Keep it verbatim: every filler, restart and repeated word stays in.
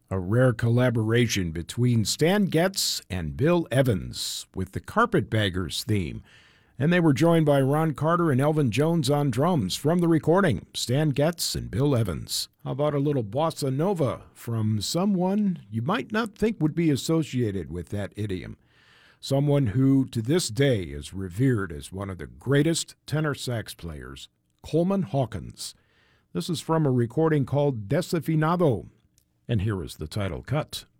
A rare collaboration between Stan Getz and Bill Evans with the Carpetbaggers theme. And they were joined by Ron Carter and Elvin Jones on drums from the recording, Stan Getz and Bill Evans. How about a little bossa nova from someone you might not think would be associated with that idiom? Someone who, to this day, is revered as one of the greatest tenor sax players, Coleman Hawkins. This is from a recording called Desafinado, and here is the title cut.